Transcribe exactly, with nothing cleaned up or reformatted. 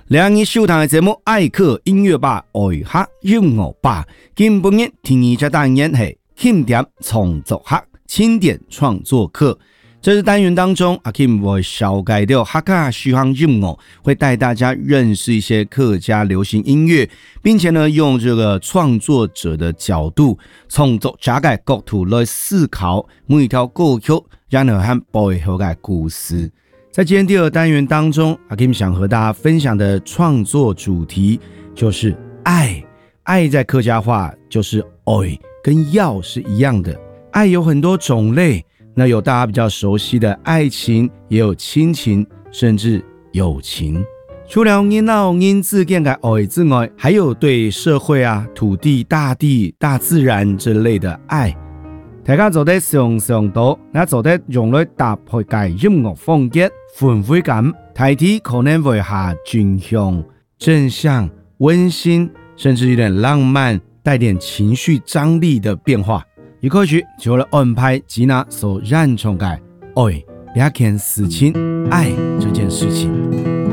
两日收听的节目《爱客音乐吧》，爱客音乐吧。今本日听一家单元是轻点创作客，轻点创作课。这是单元当中，阿 Kim 会小改掉客家西洋音乐，会带大家认识一些客家流行音乐，并且呢，用这个创作者的角度，创作者的角度来思考每一条歌曲，然后和背后的故事。在今天第二单元当中，阿 Kim 想和大家分享的创作主题就是爱。爱在客家话就是爱，跟要是一样的。爱有很多种类，那有大家比较熟悉的爱情，也有亲情，甚至友情。除了人老人之间的爱之外，还有对社会啊、土地、大地、大自然之类的爱。大家做得想象到，那做得用来搭配嘅音樂風格，氛圍感，大體可能會下正向、正向、溫馨，甚至有點浪漫，帶點情緒張力的變化。一歌曲就來安排吉娜所認同嘅愛，也看事情愛這件事情。